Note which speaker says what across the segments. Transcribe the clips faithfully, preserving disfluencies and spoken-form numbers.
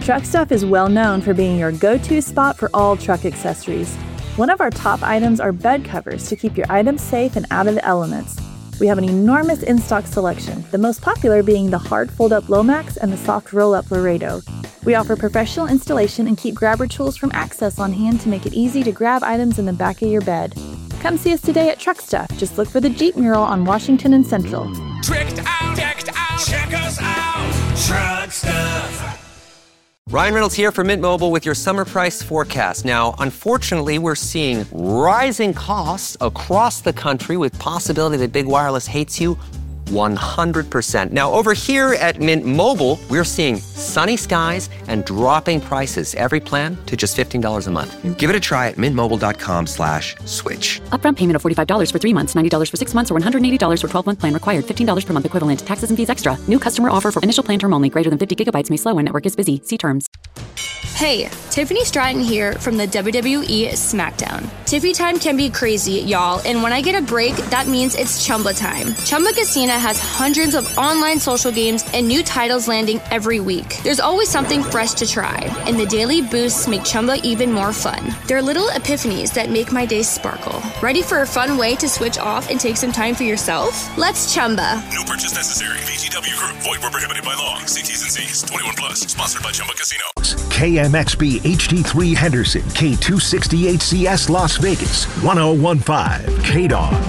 Speaker 1: Truck Stuff is well known for being your go-to spot for all truck accessories. One of our top items are bed covers to keep your items safe and out of the elements. We have an enormous in-stock selection, the most popular being the hard fold-up Lomax and the soft roll-up Laredo. We offer professional installation and keep grabber tools from Access on hand to make it easy to grab items in the back of your bed. Come see us today at Truck Stuff. Just look for the Jeep mural on Washington and Central.
Speaker 2: Tricked out, decked out, check us out, Truck Stuff.
Speaker 3: Ryan Reynolds here for Mint Mobile with your summer price forecast. Now, unfortunately, we're seeing rising costs across the country with possibility that big wireless hates you one hundred percent. Now, over here at Mint Mobile, we're seeing sunny skies and dropping prices. Every plan to just fifteen dollars a month. Give it a try at mintmobile.com slash switch.
Speaker 4: Upfront payment of forty-five dollars for three months, ninety dollars for six months, or one hundred eighty dollars for twelve-month plan required. fifteen dollars per month equivalent. Taxes and fees extra. New customer offer for initial plan term only. Greater than fifty gigabytes may slow when network is busy. See terms.
Speaker 5: Hey, Tiffany Stratton here from the W W E SmackDown. Tiffy time can be crazy, y'all, and when I get a break, that means it's Chumba time. Chumba Casino has hundreds of online social games and new titles landing every week. There's always something fresh to try, and the daily boosts make Chumba even more fun. They're little epiphanies that make my day sparkle. Ready for a fun way to switch off and take some time for yourself? Let's Chumba.
Speaker 2: No purchase necessary. V G W Group. Void where prohibited by law. See T's and C's. twenty-one plus. Sponsored by Chumba Casino.
Speaker 6: K M X B H D three Henderson, K two sixty H C S Las Vegas, one oh one point five K D O G.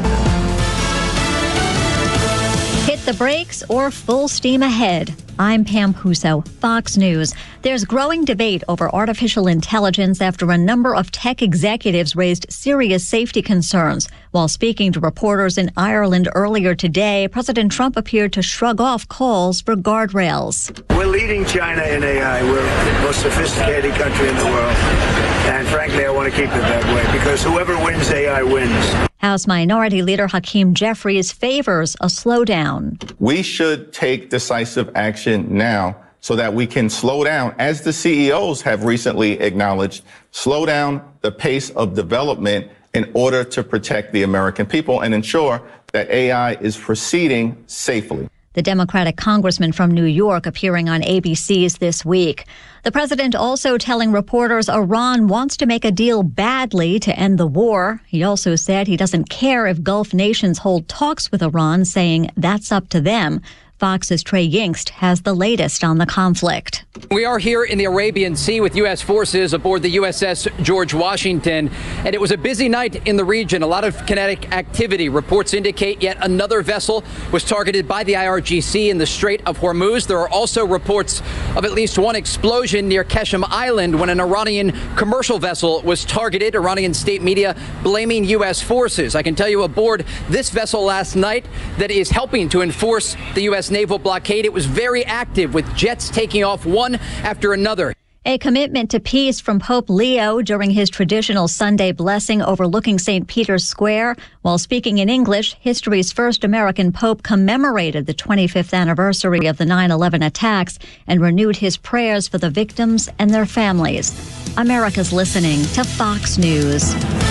Speaker 7: Hit the brakes or full steam ahead. I'm Pam Puso, Fox News. There's growing debate over artificial intelligence after a number of tech executives raised serious safety concerns. While speaking to reporters in Ireland earlier today, President Trump appeared to shrug off calls for guardrails.
Speaker 8: We're leading China in A I. We're the most sophisticated country in the world. And frankly, I want to keep it that way because whoever wins A I wins.
Speaker 7: House Minority Leader Hakeem Jeffries favors a slowdown.
Speaker 9: We should take decisive action now so that we can slow down, as the C E Os have recently acknowledged, slow down the pace of development in order to protect the American people and ensure that A I is proceeding safely.
Speaker 7: The Democratic congressman from New York appearing on A B C's This Week. The president also telling reporters Iran wants to make a deal badly to end the war. He also said he doesn't care if Gulf nations hold talks with Iran, saying that's up to them. Fox's Trey Yingst has the latest on the conflict.
Speaker 10: We are here in the Arabian Sea with U S forces aboard the U S S George Washington, and it was a busy night in the region. A lot of kinetic activity. Reports indicate yet another vessel was targeted by the I R G C in the Strait of Hormuz. There are also reports of at least one explosion near Keshem Island when an Iranian commercial vessel was targeted. Iranian state media blaming U S forces. I can tell you aboard this vessel last night that is helping to enforce the U S naval blockade. It was very active with jets taking off one after another.
Speaker 7: A commitment to peace from Pope Leo during his traditional Sunday blessing overlooking Saint Peter's Square. While speaking in English, history's first American pope commemorated the twenty-fifth anniversary of the nine eleven attacks and renewed his prayers for the victims and their families. America's listening to Fox News.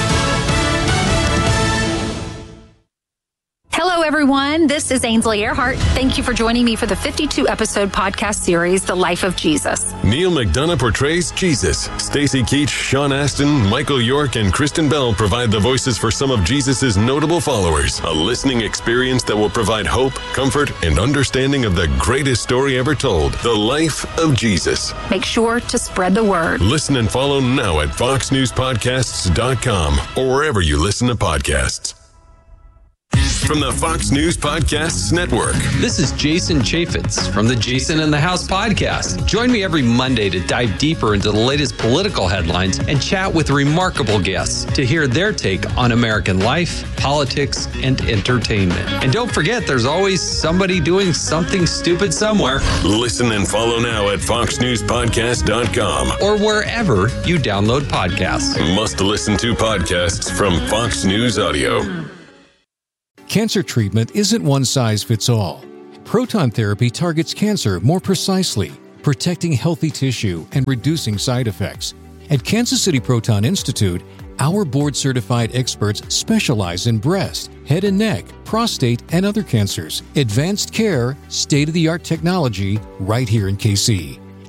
Speaker 11: Hello, everyone. This is Ainsley Earhart. Thank you for joining me for the fifty-two episode podcast series, The Life of Jesus.
Speaker 12: Neil McDonough portrays Jesus. Stacey Keach, Sean Astin, Michael York, and Kristen Bell provide the voices for some of Jesus' notable followers. A listening experience that will provide hope, comfort, and understanding of the greatest story ever told, The Life of Jesus.
Speaker 11: Make sure to spread the word.
Speaker 12: Listen and follow now at fox news podcasts dot com or wherever you listen to podcasts. From the Fox News Podcasts Network.
Speaker 13: This is Jason Chaffetz from the Jason in the House podcast. Join me every Monday to dive deeper into the latest political headlines and chat with remarkable guests to hear their take on American life, politics, and entertainment. And don't forget, there's always somebody doing something stupid somewhere.
Speaker 12: Listen and follow now at fox news podcast dot com
Speaker 13: or wherever you download podcasts.
Speaker 12: Must listen to podcasts from Fox News Audio.
Speaker 14: Cancer treatment isn't one size fits all. Proton therapy targets cancer more precisely, protecting healthy tissue and reducing side effects. At Kansas City Proton Institute, our board-certified experts specialize in breast, head and neck, prostate, and other cancers. Advanced care, state-of-the-art technology, right here in K C.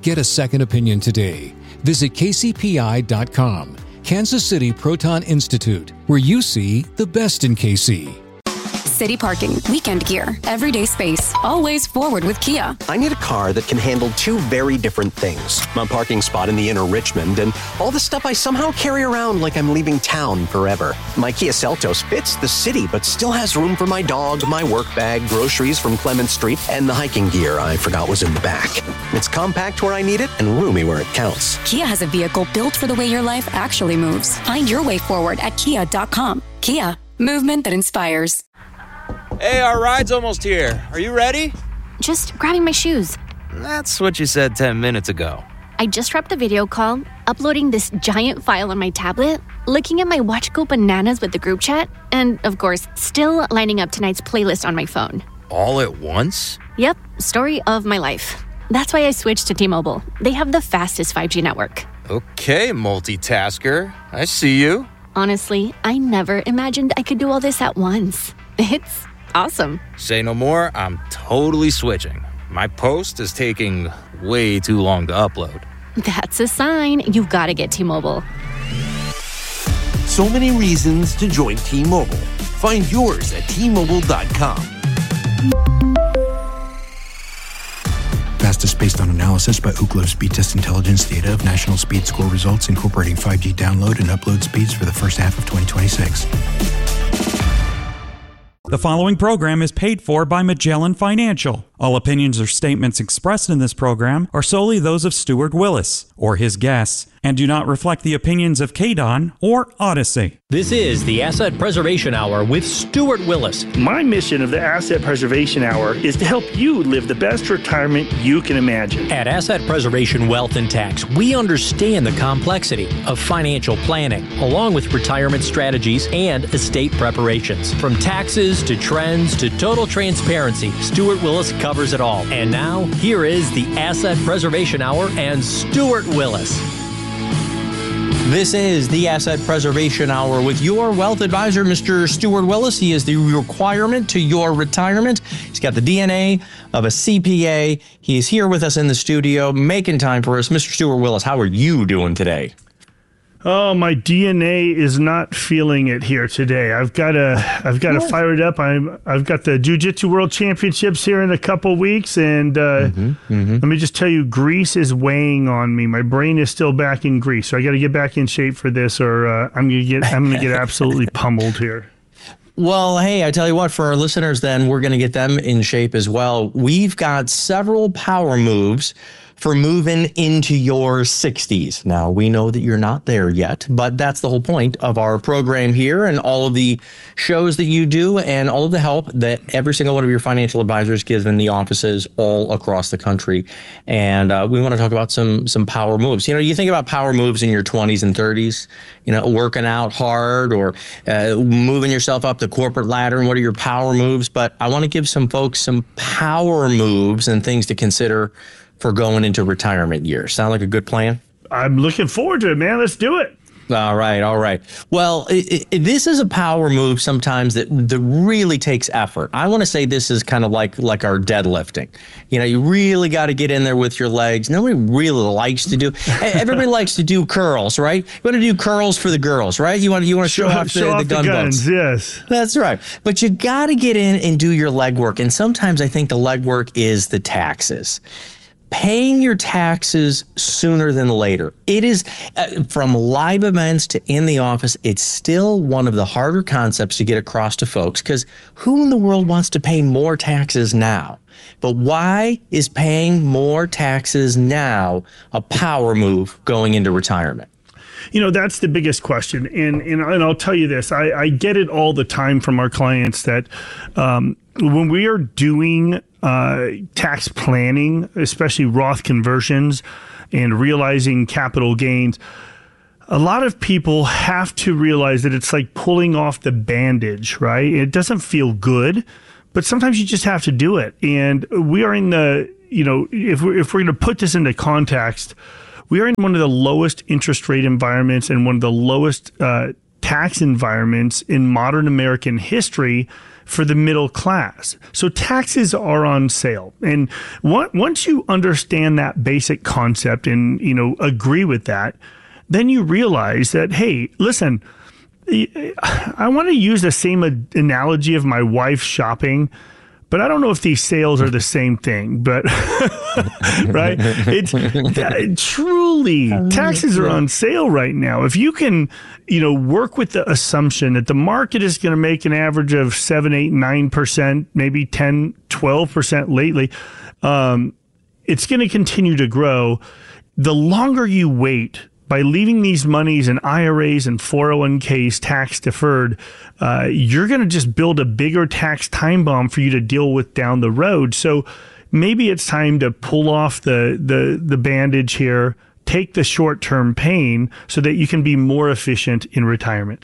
Speaker 14: Get a second opinion today. Visit K C P I dot com, Kansas City Proton Institute, where you see the best in K C.
Speaker 11: City parking, weekend gear, everyday space, always forward with Kia.
Speaker 15: I need a car that can handle two very different things. My parking spot in the inner Richmond and all the stuff I somehow carry around like I'm leaving town forever. My Kia Seltos fits the city, but still has room for my dog, my work bag, groceries from Clement Street, and the hiking gear I forgot was in the back. It's compact where I need it and roomy where it counts.
Speaker 11: Kia has a vehicle built for the way your life actually moves. Find your way forward at kia dot com. Kia, movement that inspires.
Speaker 16: Hey, our ride's almost here. Are you ready?
Speaker 17: Just grabbing my shoes.
Speaker 16: That's what you said ten minutes ago.
Speaker 17: I just wrapped a video call, uploading this giant file on my tablet, looking at my watch go bananas with the group chat, and, of course, still lining up tonight's playlist on my phone.
Speaker 16: All at once?
Speaker 17: Yep, story of my life. That's why I switched to T-Mobile. They have the fastest five G network.
Speaker 16: Okay, multitasker. I see you.
Speaker 17: Honestly, I never imagined I could do all this at once. It's awesome.
Speaker 16: Say no more, I'm totally switching. My post is taking way too long to upload.
Speaker 17: That's a sign you've got to get T-Mobile.
Speaker 18: So many reasons to join T-Mobile. Find yours at T Mobile dot com.
Speaker 19: Fastest based on analysis by Ookla Speed Test Intelligence data of national speed score results incorporating five G download and upload speeds for the first half of twenty twenty-six.
Speaker 20: The following program is paid for by Magellan Financial. All opinions or statements expressed in this program are solely those of Stuart Willis or his guests and do not reflect the opinions of K D O N or Odyssey.
Speaker 21: This is the Asset Preservation Hour with Stuart Willis.
Speaker 22: My mission of the Asset Preservation Hour is to help you live the best retirement you can imagine.
Speaker 21: At Asset Preservation Wealth and Tax, we understand the complexity of financial planning, along with retirement strategies and estate preparations. From taxes to trends to total transparency, Stuart Willis covers it all. And now, here is the Asset Preservation Hour and Stuart Willis. This is the Asset Preservation Hour with your wealth advisor, Mister Stuart Willis. He is the requirement to your retirement. He's got the D N A of a C P A. He's here with us in the studio, making time for us. Mister Stuart Willis, how are you doing today?
Speaker 22: Oh, my D N A is not feeling it here today. I've got to, I've got to fire it up. I'm, I've got the Jiu-Jitsu World Championships here in a couple weeks, and uh, mm-hmm, mm-hmm. let me just tell you, Greece is weighing on me. My brain is still back in Greece, so I got to get back in shape for this, or uh, I'm gonna get, I'm gonna get absolutely pummeled here.
Speaker 21: Well, hey, I tell you what, for our listeners, then we're going to get them in shape as well. We've got several power moves for moving into your sixties. Now, we know that you're not there yet, but that's the whole point of our program here and all of the shows that you do and all of the help that every single one of your financial advisors gives in the offices all across the country. And uh, we want to talk about some some power moves. You know, you think about power moves in your twenties and thirties, you know, working out hard or uh, moving yourself up the corporate ladder, and what are your power moves? But I want to give some folks some power moves and things to consider for going into retirement years. Sound like a good plan?
Speaker 22: I'm looking forward to it, man. Let's do it.
Speaker 21: All right, all right. Well, it, it, this is a power move sometimes that, that really takes effort. I want to say this is kind of like like our deadlifting. You know, you really got to get in there with your legs. Nobody really likes to do. Everybody likes to do curls, right? You want to do curls for the girls, right? You want you want to show, show off the,
Speaker 22: show
Speaker 21: the
Speaker 22: off
Speaker 21: gun
Speaker 22: the guns,
Speaker 21: boats.
Speaker 22: Yes,
Speaker 21: that's right. But you got to get in and do your leg work. And sometimes I think the leg work is the taxes. Paying your taxes sooner than later. It is, uh, from live events to in the office, it's still one of the harder concepts to get across to folks, because who in the world wants to pay more taxes now? But why is paying more taxes now a power move going into retirement?
Speaker 22: You know, that's the biggest question. And and, and I'll tell you this, I, I get it all the time from our clients that um, when we are doing uh, tax planning, especially Roth conversions and realizing capital gains, a lot of people have to realize that it's like pulling off the bandage, right? It doesn't feel good, but sometimes you just have to do it. And we are in the, you know, if we're, if we're going to put this into context, we are in one of the lowest interest rate environments and one of the lowest uh, tax environments in modern American history, for the middle class. So taxes are on sale. And once you understand that basic concept and, you know, agree with that, then you realize that, hey, listen, I want to use the same analogy of my wife shopping, but I don't know if these sales are the same thing, but right? It's that, truly taxes are on sale right now. If you can, you know, work with the assumption that the market is going to make an average of seven, eight, nine percent, maybe ten, twelve percent lately, um, it's going to continue to grow. The longer you wait, by leaving these monies in I R As and four oh one k's tax deferred, uh, you're going to just build a bigger tax time bomb for you to deal with down the road. So maybe it's time to pull off the the the bandage here, take the short-term pain so that you can be more efficient in retirement.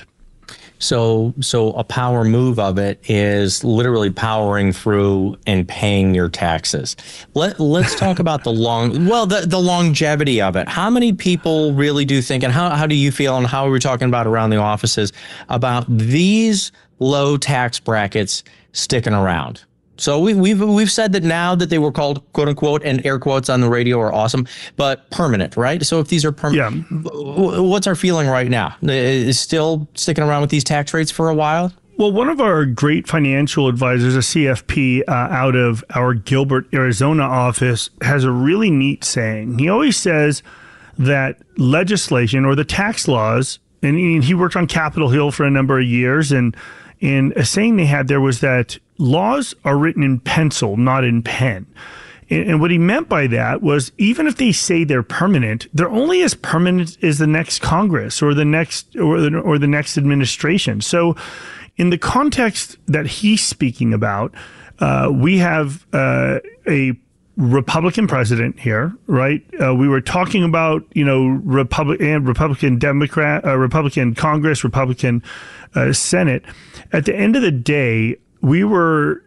Speaker 21: So, so a power move of it is literally powering through and paying your taxes. Let, let's talk about the long, well, the, the longevity of it. How many people really do think, and how, how do you feel, and how are we talking about around the offices, about these low tax brackets sticking around? So we, we've we've said that now that they were called, quote unquote, and air quotes on the radio are awesome, but permanent, right? So if these are permanent, yeah. What's our feeling right now? Is still sticking around with these tax rates for a while?
Speaker 22: Well, one of our great financial advisors, a C F P uh, out of our Gilbert, Arizona office, has a really neat saying. He always says that legislation or the tax laws, and he, he worked on Capitol Hill for a number of years, and, and a saying they had there was that laws are written in pencil, not in pen. And, and what he meant by that was even if they say they're permanent, they're only as permanent as the next Congress or the next or the, or the next administration. So in the context that he's speaking about, uh, we have uh, a Republican president here, right? Uh, we were talking about, you know, Republican, Republican Democrat, uh, Republican Congress, Republican uh, Senate. At the end of the day, we were,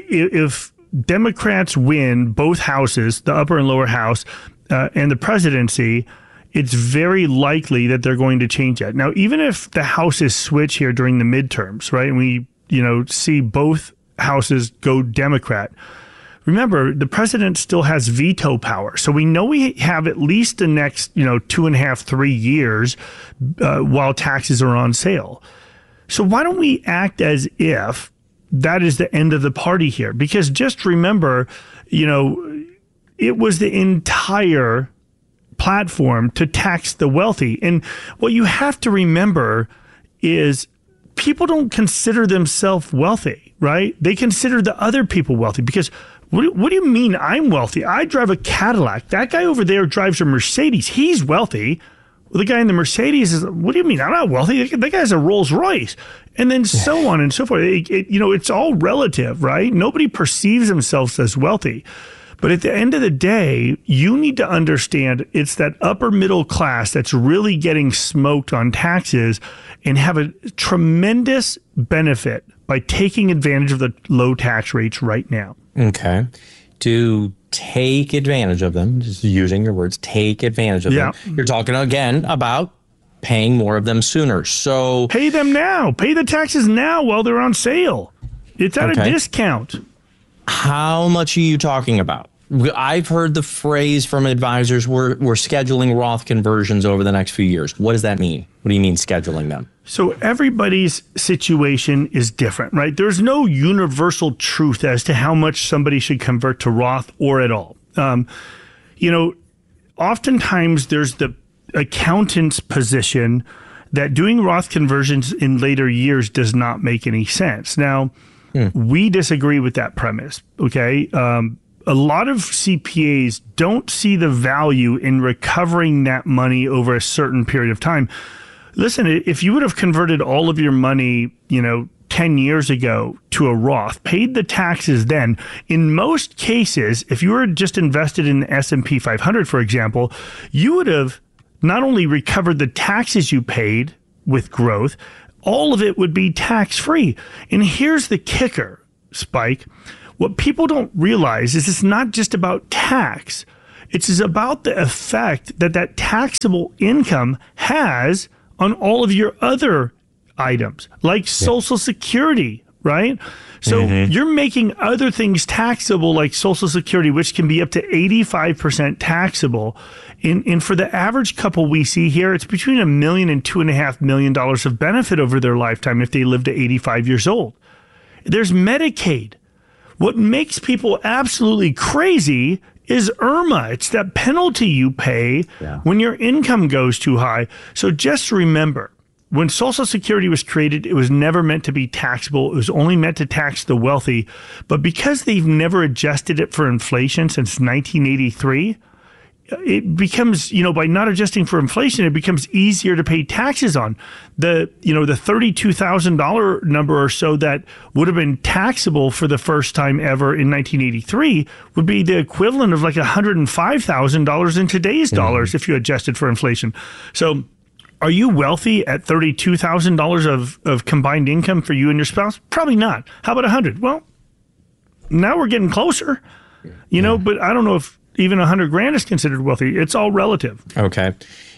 Speaker 22: if Democrats win both houses, the upper and lower house, uh, and the presidency, it's very likely that they're going to change that. Now, even if the houses switch here during the midterms, right, and we, you know, see both houses go Democrat, remember, the president still has veto power. So we know we have at least the next, you know, two and a half, three years uh, while taxes are on sale. So why don't we act as if that is the end of the party here? Because just remember, you know, it was the entire platform to tax the wealthy. And what you have to remember is people don't consider themselves wealthy, right? They consider the other people wealthy because what, what do you mean I'm wealthy? I drive a Cadillac. That guy over there drives a Mercedes. He's wealthy. Well, the guy in the Mercedes is, what do you mean? I'm not wealthy. That guy's a Rolls Royce. And then so on and so forth. It, it, you know, it's all relative, right? Nobody perceives themselves as wealthy. But at the end of the day, you need to understand it's that upper middle class that's really getting smoked on taxes and have a tremendous benefit by taking advantage of the low tax rates right now.
Speaker 21: Okay. To take advantage of them, just using your words, take advantage of yeah. them. You're talking again about paying more of them sooner. So
Speaker 22: pay them now. Pay the taxes now while they're on sale. It's at okay. a discount.
Speaker 21: How much are you talking about? I've heard the phrase from advisors, we're, we're scheduling Roth conversions over the next few years. What does that mean? What do you mean scheduling them?
Speaker 22: So everybody's situation is different, right? There's no universal truth as to how much somebody should convert to Roth or at all. Um, you know, oftentimes there's the accountant's position that doing Roth conversions in later years does not make any sense. Now, hmm. we disagree with that premise, okay? Um, a lot of C P As don't see the value in recovering that money over a certain period of time. Listen, if you would have converted all of your money, you know, ten years ago to a Roth, paid the taxes then, in most cases, if you were just invested in the S and P five hundred, for example, you would have not only recovered the taxes you paid with growth, all of it would be tax-free. And here's the kicker, Spike. What people don't realize is it's not just about tax. It's about the effect that that taxable income has on all of your other items, like yeah. Social Security, right? So mm-hmm. you're making other things taxable like Social Security, which can be up to eighty-five percent taxable. And, and for the average couple we see here, it's between a million and two and a half million dollars of benefit over their lifetime if they live to eighty-five years old. There's Medicaid. What makes people absolutely crazy is IRMA. It's that penalty you pay yeah. when your income goes too high. So just remember, when Social Security was created, it was never meant to be taxable. It was only meant to tax the wealthy. But because they've never adjusted it for inflation since nineteen eighty-three, it becomes, you know, by not adjusting for inflation, it becomes easier to pay taxes on. The, you know, the thirty-two thousand dollars number or so that would have been taxable for the first time ever in nineteen eighty-three would be the equivalent of like one hundred five thousand dollars in today's mm-hmm. dollars if you adjusted for inflation. So are you wealthy at thirty-two thousand dollars of, of combined income for you and your spouse? Probably not. How about one hundred? Well, now we're getting closer, you know, yeah. but I don't know if even one hundred grand is considered wealthy. It's all relative.
Speaker 21: Okay.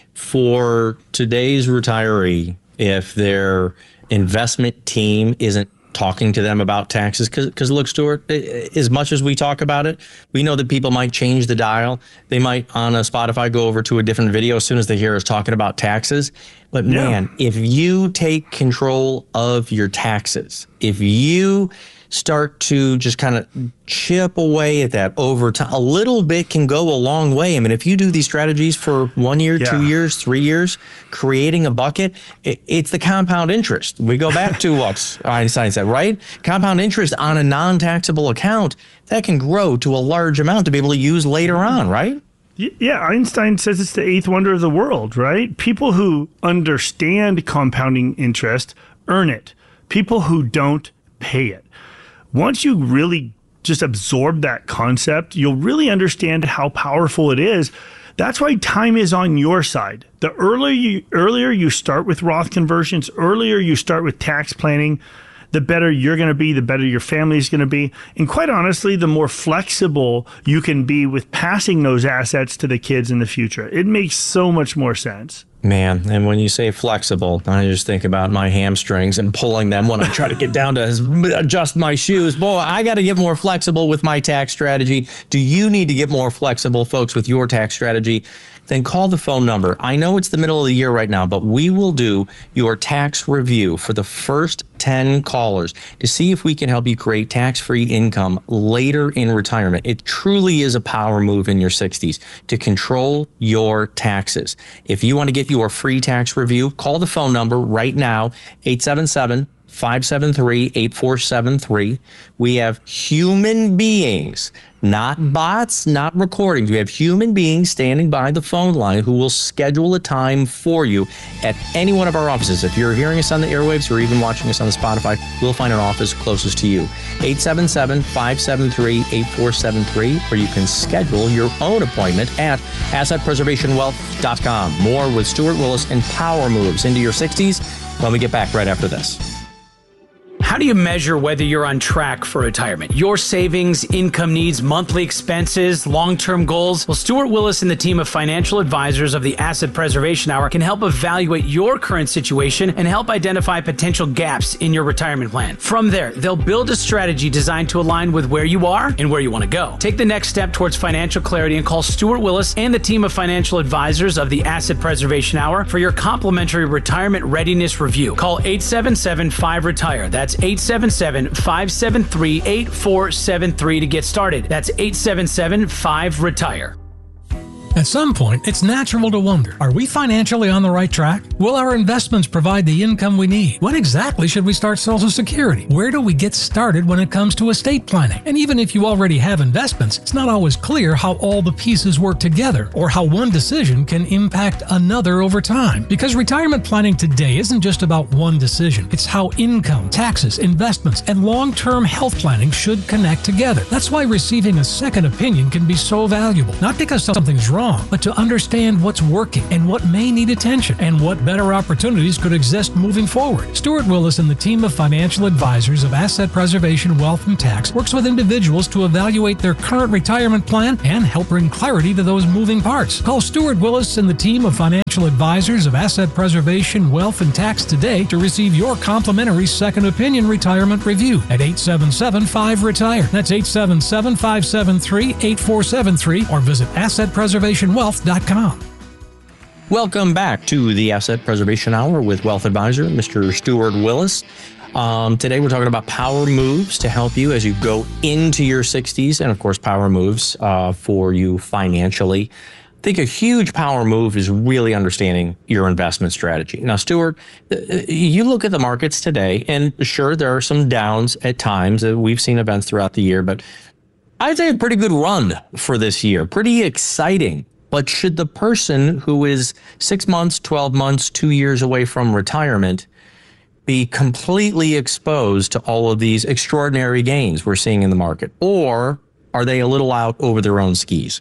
Speaker 21: For today's retiree, if their investment team isn't talking to them about taxes, because look, Stuart, as much as we talk about it, we know that people might change the dial. They might on a Spotify go over to a different video as soon as they hear us talking about taxes. But yeah. man, if you take control of your taxes, if you start to just kind of chip away at that over time, a little bit can go a long way. I mean, if you do these strategies for one year, yeah. two years, three years, creating a bucket, it, it's the compound interest. We go back to what Einstein said, right? Compound interest on a non-taxable account, that can grow to a large amount to be able to use later on, right?
Speaker 22: Yeah, Einstein says it's the eighth wonder of the world, right? People who understand compounding interest earn it. People who don't pay it. Once you really just absorb that concept, you'll really understand how powerful it is. That's why time is on your side. The earlier you, earlier you start with Roth conversions, earlier you start with tax planning, the better you're going to be, the better your family is going to be. And quite honestly, the more flexible you can be with passing those assets to the kids in the future. It makes so much more sense.
Speaker 21: Man, and when you say flexible, I just think about my hamstrings and pulling them when I try to get down to adjust my shoes. Boy, I got to get more flexible with my tax strategy. Do you need to get more flexible, folks, with your tax strategy? Then call the phone number. I know it's the middle of the year right now, but we will do your tax review for the first ten callers to see if we can help you create tax-free income later in retirement. It truly is a power move in your sixties to control your taxes. If you want to get your free tax review, call the phone number right now, eight seven seven, five seven three, eight four seven three. We have human beings, not bots, not recordings. We have human beings standing by the phone line who will schedule a time for you at any one of our offices. If you're hearing us on the airwaves or even watching us on the Spotify, we'll find an office closest to you. eight seven seven, five seven three, eight four seven three, or you can schedule your own appointment at asset preservation wealth dot com. More with Stuart Willis and Power Moves into your sixties when we get back right after this.
Speaker 1: How do you measure whether you're on track for retirement? Your savings, income needs, monthly expenses, long-term goals? Well, Stuart Willis and the team of financial advisors of the Asset Preservation Hour can help evaluate your current situation and help identify potential gaps in your retirement plan. From there, they'll build a strategy designed to align with where you are and where you want to go. Take the next step towards financial clarity and call Stuart Willis and the team of financial advisors of the Asset Preservation Hour for your complimentary retirement readiness review. Call eight seven seven, five, retire. That's eight seven seven, five seven three, eight four seven three to get started. That's eight seven seven, five, retire.
Speaker 3: At some point, it's natural to wonder, are we financially on the right track? Will our investments provide the income we need? When exactly should we start Social Security? Where do we get started when it comes to estate planning? And even if you already have investments, it's not always clear how all the pieces work together or how one decision can impact another over time. Because retirement planning today isn't just about one decision. It's how income, taxes, investments, and long-term health planning should connect together. That's why receiving a second opinion can be so valuable. Not because something's wrong, but to understand what's working and what may need attention and what better opportunities could exist moving forward. Stuart Willis and the team of financial advisors of Asset Preservation, Wealth, and Tax works with individuals to evaluate their current retirement plan and help bring clarity to those moving parts. Call Stuart Willis and the team of financial Advisors of Asset Preservation, Wealth, and Tax today to receive your complimentary second opinion retirement review at eight seven seven, five, retire. That's eight seven seven, five seven three, eight four seven three or visit asset preservation wealth dot com.
Speaker 21: Welcome back to the Asset Preservation Hour with Wealth Advisor, Mister Stuart Willis. Um, today we're talking about power moves to help you as you go into your sixties, and of course power moves uh, for you financially. I think a huge power move is really understanding your investment strategy. Now, Stuart, you look at the markets today, and sure, there are some downs at times. We've seen events throughout the year, but I'd say a pretty good run for this year. Pretty exciting. But should the person who is six months, twelve months, two years away from retirement be completely exposed to all of these extraordinary gains we're seeing in the market? Or are they a little out over their own skis?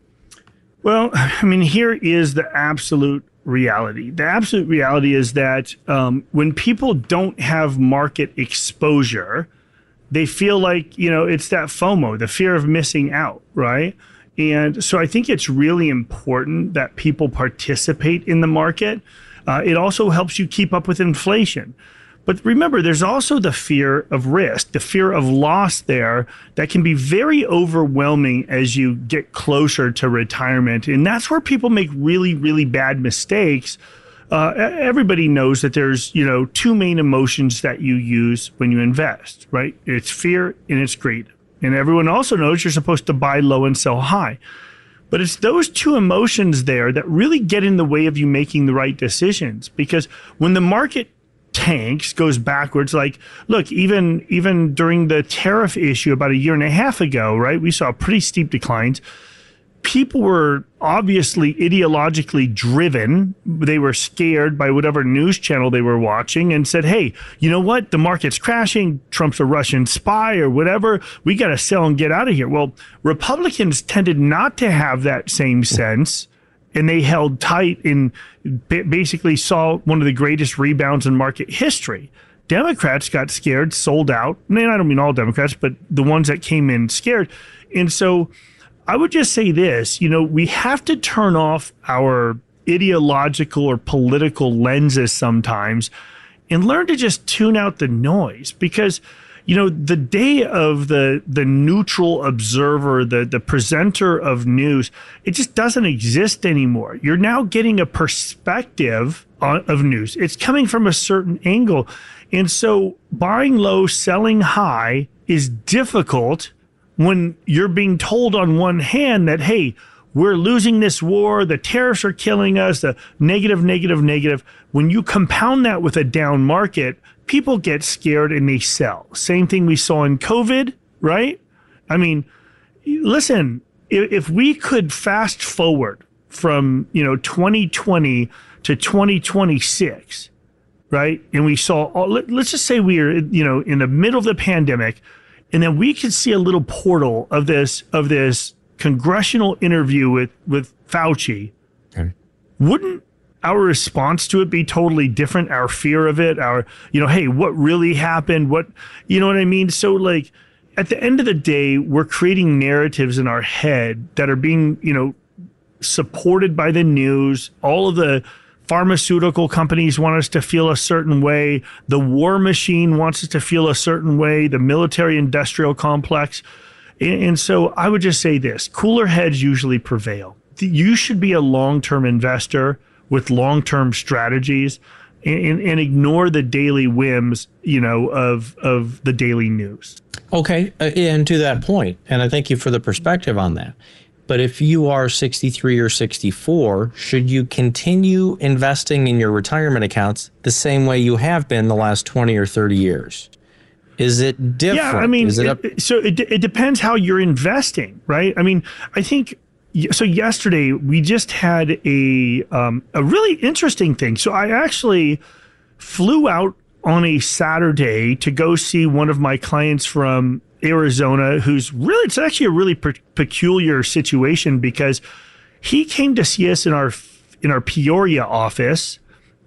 Speaker 22: Well, I mean, here is the absolute reality. The absolute reality is that um, when people don't have market exposure, they feel like, you know, it's that FOMO, the fear of missing out, right? And so I think it's really important that people participate in the market. Uh, it also helps you keep up with inflation. But remember, there's also the fear of risk, the fear of loss there that can be very overwhelming as you get closer to retirement. And that's where people make really, really bad mistakes. Uh, everybody knows that there's, you know, two main emotions that you use when you invest, right? It's fear and it's greed. And everyone also knows you're supposed to buy low and sell high. But it's those two emotions there that really get in the way of you making the right decisions. Because when the market tanks, goes backwards, like, look, even even during the tariff issue about a year and a half ago, right, we saw pretty steep declines. People were obviously ideologically driven. They were scared by whatever news channel they were watching and said, hey, you know what? The market's crashing. Trump's a Russian spy or whatever. We got to sell and get out of here. Well, Republicans tended not to have that same sense, and they held tight and basically saw one of the greatest rebounds in market history. Democrats got scared, sold out. I mean, I don't mean all Democrats, but the ones that came in scared. And so I would just say this, you know, we have to turn off our ideological or political lenses sometimes and learn to just tune out the noise, because, you know, the day of the the neutral observer, the the presenter of news, it just doesn't exist anymore. You're now getting a perspective on, of news. It's coming from a certain angle. And so buying low, selling high is difficult when you're being told on one hand that, hey, we're losing this war, the tariffs are killing us, the negative, negative, negative. When you compound that with a down market, people get scared and they sell. Same thing we saw in COVID, right? I mean, listen, if, if we could fast forward from, you know, twenty twenty to twenty twenty-six, right? And we saw, all, let, let's just say we are, you know, in the middle of the pandemic, and then we could see a little portal of this, of this congressional interview with, with Fauci. Okay. Wouldn't our response to it be totally different? Our fear of it, our, you know, hey, what really happened? What, you know what I mean? So like at the end of the day, we're creating narratives in our head that are being, you know, supported by the news. All of the pharmaceutical companies want us to feel a certain way. The war machine wants us to feel a certain way. The military industrial complex. And, and so I would just say this, cooler heads usually prevail. You should be a long-term investor with long-term strategies, and, and ignore the daily whims, you know, of of the daily news.
Speaker 21: Okay, uh, and to that point, and I thank you for the perspective on that. But if you are sixty-three or sixty-four, should you continue investing in your retirement accounts the same way you have been the last twenty or thirty years? Is it different?
Speaker 22: Yeah, I mean,
Speaker 21: Is it
Speaker 22: it, so it, it depends how you're investing, right? I mean, I think, so yesterday we just had a um, a really interesting thing. So I actually flew out on a Saturday to go see one of my clients from Arizona, who's really, it's actually a really pe- peculiar situation, because he came to see us in our in our Peoria office,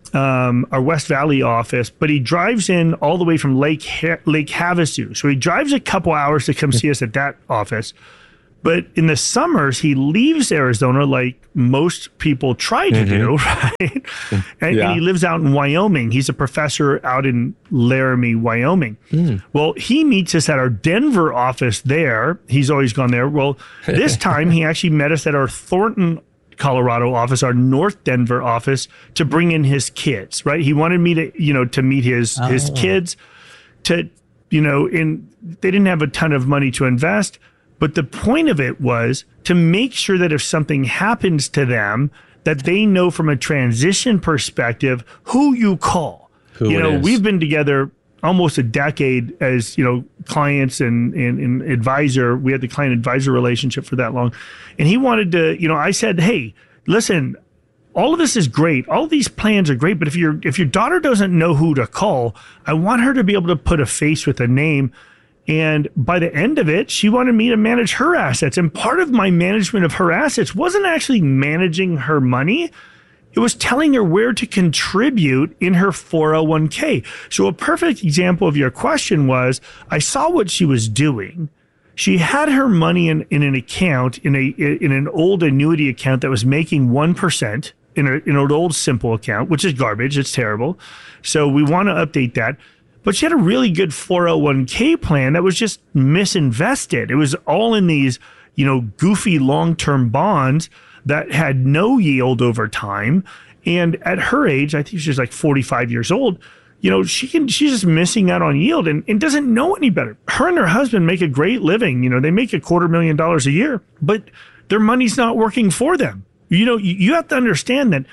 Speaker 22: um, our West Valley office, but he drives in all the way from Lake ha- Lake Havasu. So he drives a couple hours to come see us at that office. But in the summers, he leaves Arizona like most people try to
Speaker 21: Mm-hmm.
Speaker 22: do, right? And,
Speaker 21: Yeah.
Speaker 22: and he lives out in Wyoming. He's a professor out in Laramie, Wyoming.
Speaker 21: Mm.
Speaker 22: Well, he meets us at our Denver office there. He's always gone there. Well, this time he actually met us at our Thornton, Colorado office, our North Denver office, to bring in his kids, right? He wanted me to, you know, to meet his his
Speaker 21: Oh.
Speaker 22: kids, to, you know, in they didn't have a ton of money to invest, but the point of it was to make sure that if something happens to them, that they know from a transition perspective who you call.
Speaker 21: Who
Speaker 22: you
Speaker 21: it
Speaker 22: know,
Speaker 21: is.
Speaker 22: we've been together almost a decade as, you know, clients and, and, and advisor. We had the client advisor relationship for that long. And he wanted to, you know, I said, hey, listen, all of this is great. All of these plans are great. But if your if your daughter doesn't know who to call, I want her to be able to put a face with a name. And by the end of it, she wanted me to manage her assets. And part of my management of her assets wasn't actually managing her money. It was telling her where to contribute in her four oh one k. So a perfect example of your question was, I saw what she was doing. She had her money in, in an account, in a in an old annuity account that was making one percent in, a, in an old simple account, which is garbage. It's terrible. So we want to update that. But she had a really good four oh one k plan that was just misinvested. It was all in these, you know, goofy long-term bonds that had no yield over time. And at her age, I think she's like forty-five years old, you know, she can, she's just missing out on yield and, and doesn't know any better. Her and her husband make a great living. You know, they make a quarter million dollars a year, but their money's not working for them. You know, you, you have to understand that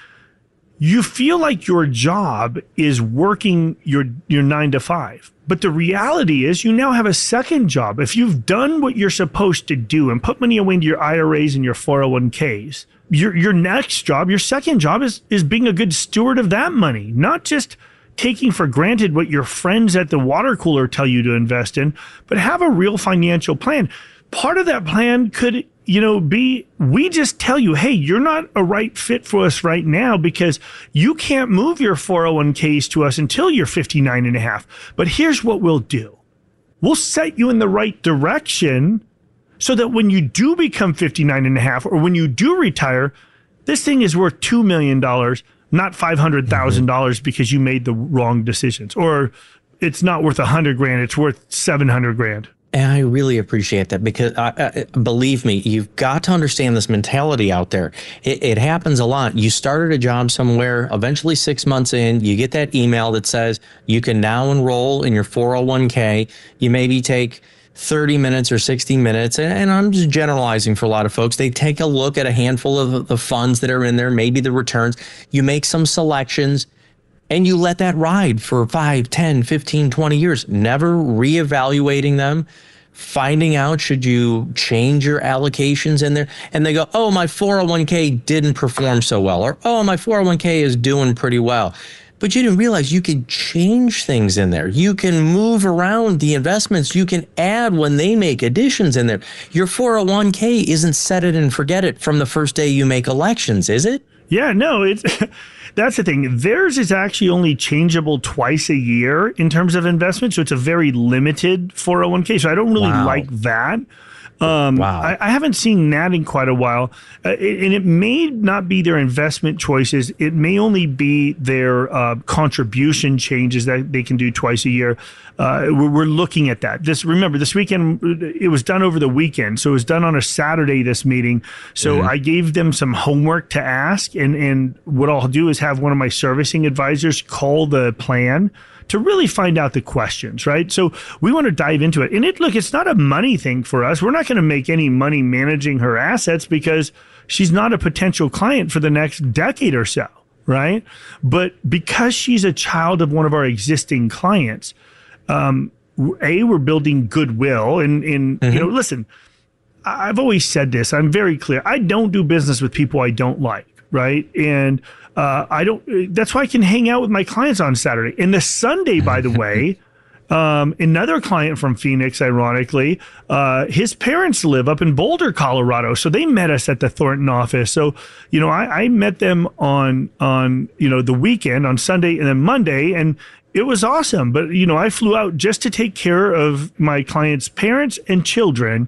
Speaker 22: you feel like your job is working your your nine to five. But the reality is you now have a second job. If you've done what you're supposed to do and put money away into your I R As and your four oh one k's, your your next job, your second job is is being a good steward of that money, not just taking for granted what your friends at the water cooler tell you to invest in, but have a real financial plan. Part of that plan could, you know, be, we just tell you, hey, you're not a right fit for us right now because you can't move your four oh one k's to us until you're fifty-nine and a half. But here's what we'll do. We'll set you in the right direction so that when you do become fifty-nine and a half or when you do retire, this thing is worth two million dollars, not five hundred thousand dollars mm-hmm. because you made the wrong decisions, or it's not worth a hundred grand. It's worth seven hundred grand.
Speaker 21: And I really appreciate that because, I, I, believe me, you've got to understand this mentality out there. It, it happens a lot. You started a job somewhere, eventually six months in, you get that email that says you can now enroll in your four oh one k. You maybe take thirty minutes or sixty minutes, and, and I'm just generalizing for a lot of folks. They take a look at a handful of the funds that are in there, maybe the returns. You make some selections. And you let that ride for five, ten, fifteen, twenty years, never reevaluating them, finding out should you change your allocations in there. And they go, oh, my four oh one k didn't perform so well, or oh, my four oh one k is doing pretty well. But you didn't realize you could change things in there. You can move around the investments. You can add when they make additions in there. Your four oh one k isn't set it and forget it from the first day you make elections, is it?
Speaker 22: Yeah, no, it's that's the thing. Theirs is actually only changeable twice a year in terms of investment. So it's a very limited four oh one k. So I don't really
Speaker 21: Wow.
Speaker 22: like that. Um,
Speaker 21: Wow.
Speaker 22: I, I haven't seen that in quite a while. Uh, it, and it may not be their investment choices. It may only be their uh, contribution changes that they can do twice a year. Uh, we're, we're looking at that. This, remember, this weekend, it was done over the weekend. So it was done on a Saturday, this meeting. So
Speaker 21: Mhm.
Speaker 22: I gave them some homework to ask. And, and what I'll do is have one of my servicing advisors call the plan to really find out the questions, right? So we want to dive into it. And it, look, it's not a money thing for us. We're not going to make any money managing her assets because she's not a potential client for the next decade or so, right? But because she's a child of one of our existing clients, um, A, we're building goodwill. And, and
Speaker 21: Mhm.
Speaker 22: you know, listen, I- I've always said this. I'm very clear. I don't do business with people I don't like, right? And uh, I don't. That's why I can hang out with my clients on Saturday. And the Sunday, by the way, um, another client from Phoenix, ironically, uh, his parents live up in Boulder, Colorado, so they met us at the Thornton office. So, you know, I, I met them on on you know the weekend, on Sunday and then Monday, and it was awesome. But you know, I flew out just to take care of my clients' parents and children.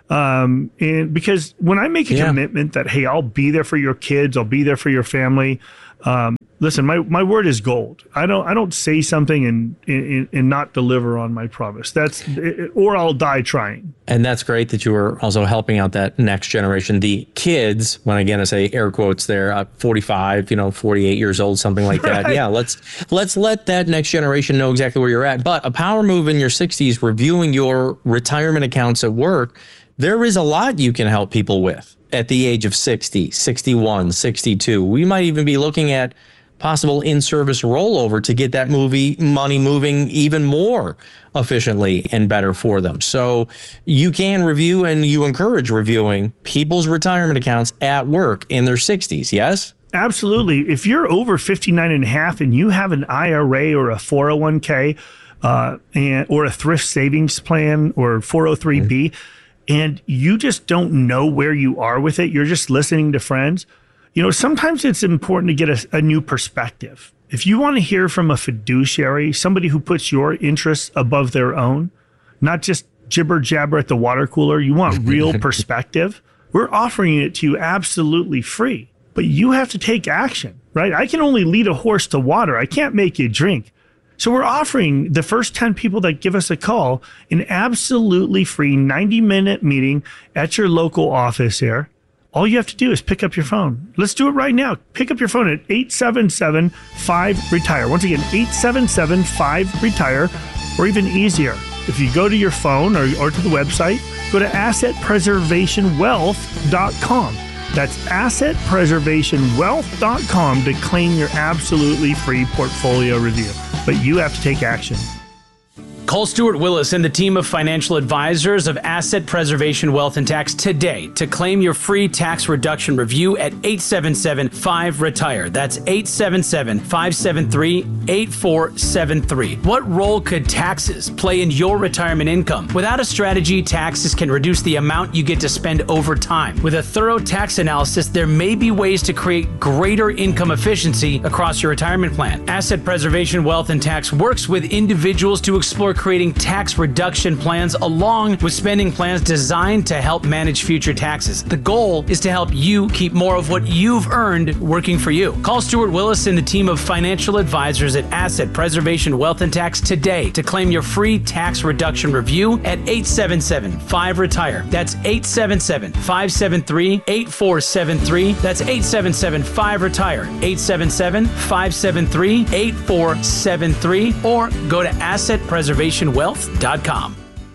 Speaker 22: Um, and because when I make a yeah. commitment that, hey, I'll be there for your kids, I'll be there for your family. Um, listen, my, my word is gold. I don't, I don't say something and, and, and not deliver on my promise. That's, or I'll die trying.
Speaker 21: And that's great that you were also helping out that next generation, the kids, when again, I say air quotes there, uh, forty-five, you know, forty-eight years old, something like that. Right. Yeah. Let's, let's let that next generation know exactly where you're at. But a power move in your sixties, reviewing your retirement accounts at work, there is a lot you can help people with at the age of sixty, sixty-one, sixty-two. We might even be looking at possible in-service rollover to get that movie money moving even more efficiently and better for them. So you can review, and you encourage reviewing people's retirement accounts at work in their sixties, yes?
Speaker 22: Absolutely. If you're over fifty-nine and a half and you have an I R A or a four oh one k uh, and or a thrift savings plan or four oh three b, mm-hmm. and you just don't know where you are with it, you're just listening to friends, you know, sometimes it's important to get a, a new perspective. If you want to hear from a fiduciary, somebody who puts your interests above their own, not just jibber jabber at the water cooler, you want real perspective, we're offering it to you absolutely free. But you have to take action, right? I can only lead a horse to water. I can't make you drink. So we're offering the first ten people that give us a call an absolutely free ninety minute meeting at your local office here. All you have to do is pick up your phone. Let's do it right now. Pick up your phone at eight seven seven, five, retire. Once again, eight seven seven, five, retire, or even easier. If you go to your phone or, or to the website, go to asset preservation wealth dot com. That's asset preservation wealth dot com to claim your absolutely free portfolio review. But you have to take action.
Speaker 1: Call Stuart Willis and the team of financial advisors of Asset Preservation Wealth and Tax today to claim your free tax reduction review at eight seven seven, five, retire. That's eight seven seven, five seven three, eight four seven three. What role could taxes play in your retirement income? Without a strategy, taxes can reduce the amount you get to spend over time. With a thorough tax analysis, there may be ways to create greater income efficiency across your retirement plan. Asset Preservation Wealth and Tax works with individuals to explore creating tax reduction plans along with spending plans designed to help manage future taxes. The goal is to help you keep more of what you've earned working for you. Call Stuart Willis and the team of financial advisors at Asset Preservation Wealth and Tax today to claim your free tax reduction review at eight seven seven, five, retire. That's eight seven seven, five seven three, eight four seven three. That's eight seven seven, five, retire. eight seven seven, five seven three, eight four seven three, or go to asset preservation wealth dot com.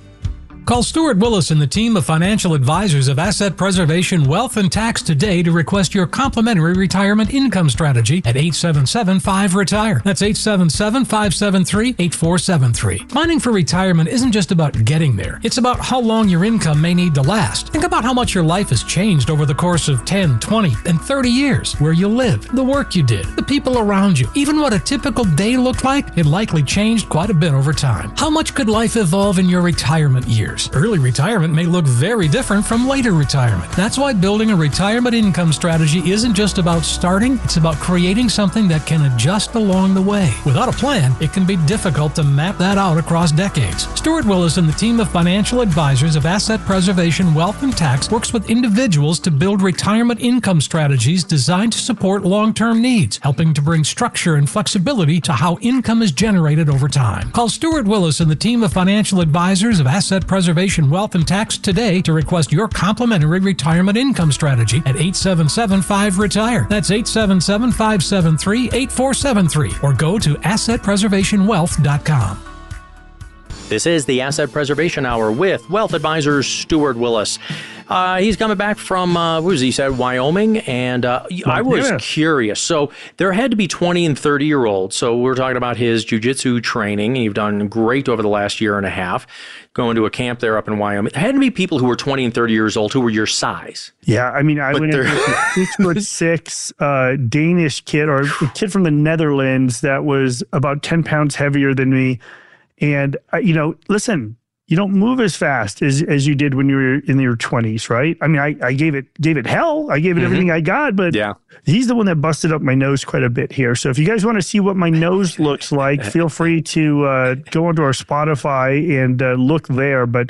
Speaker 3: Call Stuart Willis and the team of financial advisors of Asset Preservation Wealth and Tax today to request your complimentary retirement income strategy at eight seven seven, five, retire. That's eight seven seven, five seven three, eight four seven three. Planning for retirement isn't just about getting there. It's about how long your income may need to last. Think about how much your life has changed over the course of ten, twenty, and thirty years. Where you live, the work you did, the people around you, even what a typical day looked like, it likely changed quite a bit over time. How much could life evolve in your retirement years? Early retirement may look very different from later retirement. That's why building a retirement income strategy isn't just about starting, it's about creating something that can adjust along the way. Without a plan, it can be difficult to map that out across decades. Stuart Willis and the team of financial advisors of Asset Preservation Wealth and Tax works with individuals to build retirement income strategies designed to support long-term needs, helping to bring structure and flexibility to how income is generated over time. Call Stuart Willis and the team of financial advisors of Asset Preservation Wealth and Tax today to request your complimentary retirement income strategy at eight seven seven, five, retire. That's eight seven seven, five seven three, eight four seven three, or go to asset preservation wealth dot com.
Speaker 21: This is the Asset Preservation Hour with wealth advisor Stuart Willis. Uh, he's coming back from, uh, what was he said, Wyoming, and uh, I was yeah. curious. So there had to be twenty and thirty year olds. So we're talking about his jiu-jitsu training. You've done great over the last year and a half, going to a camp there up in Wyoming. There had to be people who were twenty and thirty years old who were your size.
Speaker 22: Yeah, I mean, I but went into a six foot six uh, Danish kid, or a kid from the Netherlands that was about ten pounds heavier than me. And, uh, you know, listen, you don't move as fast as, as you did when you were in your twenties, right? I mean, I, I gave it gave it hell. I gave it mm-hmm. everything I got, but
Speaker 4: yeah.
Speaker 22: he's the one that busted up my nose quite a bit here. So if you guys want to see what my nose looks like, feel free to uh, go onto our Spotify and uh, look there. But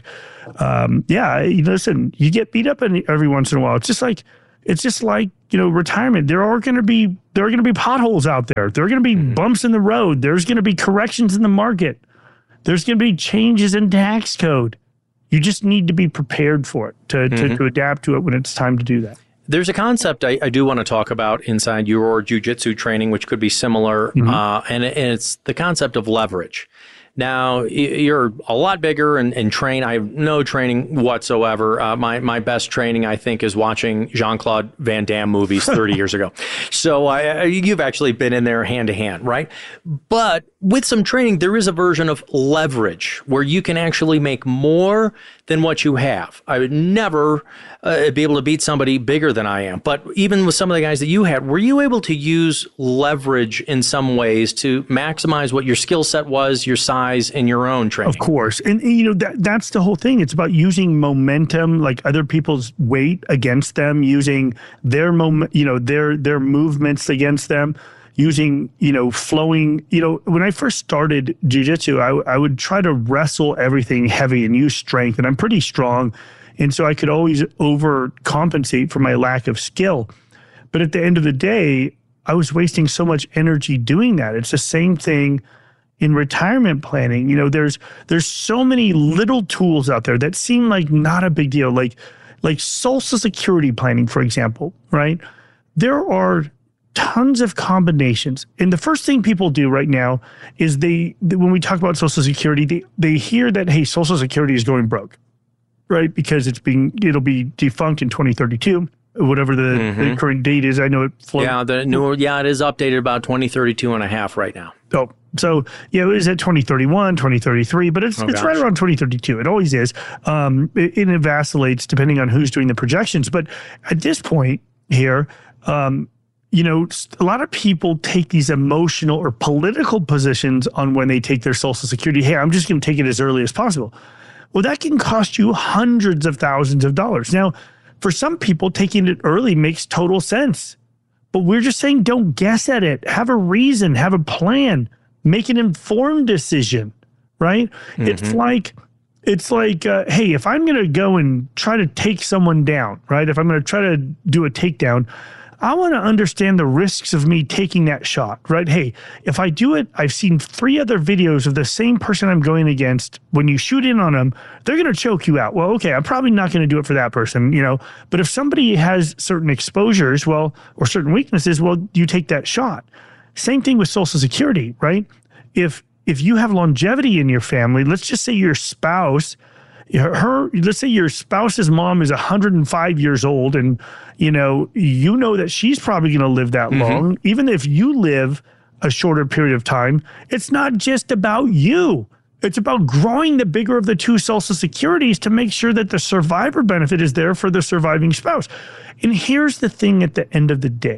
Speaker 22: um, yeah, listen, you get beat up in, every once in a while. It's just like it's just like you know retirement. There are going to be there are going to be potholes out there. There are going to be mm-hmm. bumps in the road. There's going to be corrections in the market. There's going to be changes in tax code. You just need to be prepared for it, to, mm-hmm. to, to adapt to it when it's time to do that.
Speaker 21: There's a concept I, I do want to talk about inside your jiu-jitsu training, which could be similar, mm-hmm. uh, and, and it's the concept of leverage. Now, you're a lot bigger and, and train. I have no training whatsoever. Uh, my, my best training, I think, is watching Jean-Claude Van Damme movies thirty years ago. So I, you've actually been in there hand to hand, right? But with some training, there is a version of leverage where you can actually make more than what you have. I would never uh, be able to beat somebody bigger than I am. But even with some of the guys that you had, were you able to use leverage in some ways to maximize what your skill set was, your size, in your own training?
Speaker 22: Of course. And, and you know, that that's the whole thing. It's about using momentum, like other people's weight against them, using their moment, you know, their their movements against them. Using, you know, flowing, you know, when I first started jiu-jitsu, I, I would try to wrestle everything heavy and use strength. And I'm pretty strong. And so I could always overcompensate for my lack of skill. But at the end of the day, I was wasting so much energy doing that. It's the same thing in retirement planning. You know, there's there's so many little tools out there that seem like not a big deal. Like, like Social Security planning, for example, right? There are tons of combinations. And the first thing people do right now is they, when we talk about Social Security, they, they hear that, hey, Social Security is going broke, right? Because it's being, it'll be defunct in twenty thirty-two, whatever the, mm-hmm. the current date is. I know it floated.
Speaker 21: Yeah, the new, yeah, it is updated about twenty thirty-two and a half right now.
Speaker 22: Oh, so yeah, it was at twenty thirty-one, twenty thirty-three, but it's, oh, it's right around twenty thirty-two. It always is. Um, it, it vacillates depending on who's doing the projections. But at this point here, um, you know, a lot of people take these emotional or political positions on when they take their Social Security. Hey, I'm just going to take it as early as possible. Well, that can cost you hundreds of thousands of dollars. Now, for some people, taking it early makes total sense. But we're just saying don't guess at it. Have a reason. Have a plan. Make an informed decision, right? Mm-hmm. It's like, it's like, uh, hey, if I'm going to go and try to take someone down, right? If I'm going to try to do a takedown, I want to understand the risks of me taking that shot, right? Hey, if I do it, I've seen three other videos of the same person I'm going against. When you shoot in on them, they're going to choke you out. Well, okay, I'm probably not going to do it for that person, you know, but if somebody has certain exposures, well, or certain weaknesses, well, you take that shot. Same thing with Social Security, right? If, if you have longevity in your family, let's just say your spouse, her, let's say your spouse's mom is one hundred five years old and, you know, you know that she's probably going to live that mm-hmm. long. Even if you live a shorter period of time, it's not just about you. It's about growing the bigger of the two Social Securities to make sure that the survivor benefit is there for the surviving spouse. And here's the thing at the end of the day.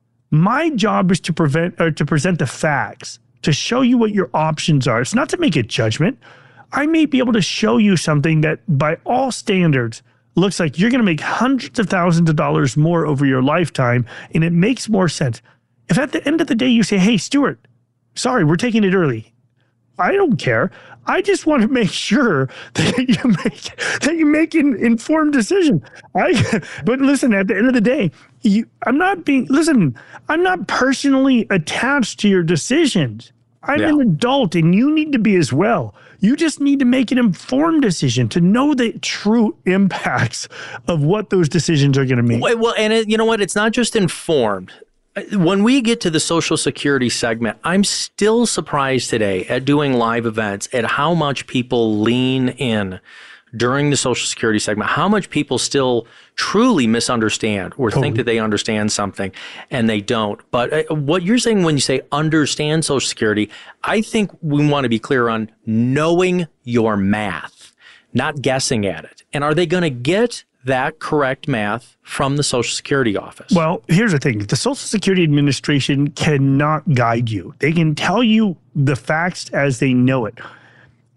Speaker 22: My job is to prevent or to present the facts, to show you what your options are. It's not to make a judgment. I may be able to show you something that by all standards looks like you're going to make hundreds of thousands of dollars more over your lifetime, and it makes more sense. If at the end of the day you say, hey, Stuart, sorry, we're taking it early. I don't care. I just want to make sure that you make that you make an informed decision. I, but listen, at the end of the day, you, I'm not being, listen, I'm not personally attached to your decisions. I'm yeah. an adult and you need to be as well. You just need to make an informed decision to know the true impacts of what those decisions are going to mean.
Speaker 21: Well, and it, you know what? It's not just informed. When we get to the Social Security segment, I'm still surprised today at doing live events at how much people lean in during the Social Security segment, how much people still truly misunderstand or totally. think that they understand something and they don't. But what you're saying when you say understand Social Security, I think we want to be clear on knowing your math, not guessing at it. And are they going to get that correct math from the Social Security office?
Speaker 22: Well, here's the thing. The Social Security Administration cannot guide you. They can tell you the facts as they know it.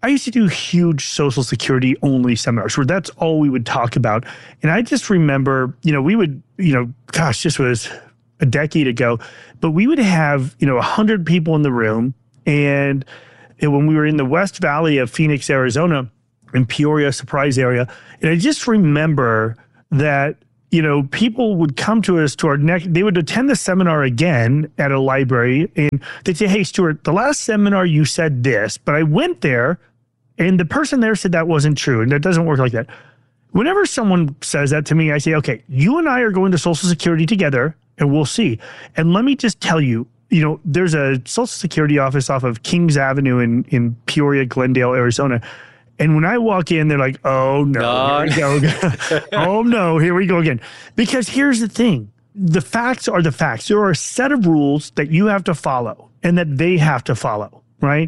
Speaker 22: I used to do huge Social Security only seminars where that's all we would talk about. And I just remember, you know, we would, you know, gosh, this was a decade ago, but we would have, you know, a hundred people in the room. And, and when we were in the West Valley of Phoenix, Arizona, in Peoria, Surprise area, and I just remember that, you know, people would come to us to our next, they would attend the seminar again at a library, and they'd say, hey, Stuart, the last seminar you said this, but I went there and the person there said that wasn't true, and that doesn't work like that. Whenever someone says that to me, I say, okay, you and I are going to Social Security together and we'll see. And let me just tell you, you know, there's a Social Security office off of Kings Avenue in, in Peoria, Glendale, Arizona. And when I walk in, they're like, oh, no, here we go. Oh, no, here we go again. Because here's the thing. The facts are the facts. There are a set of rules that you have to follow and that they have to follow, right?